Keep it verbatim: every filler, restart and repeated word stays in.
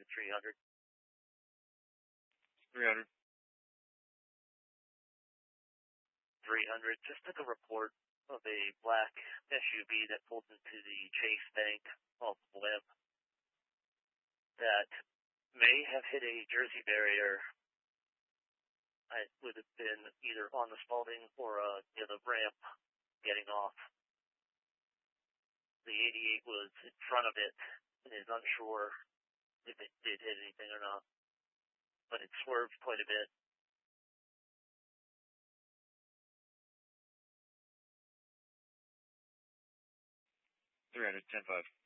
three hundred. three hundred. three hundred. Just took a report of a black S U V that pulled into the Chase Bank off the web that may have hit a Jersey barrier. It would have been either on the Spalding or uh, near the ramp getting off. The eighty-eight was in front of it and is unsure if it did hit anything or not, but it swerved quite a bit. three hundred, ten five.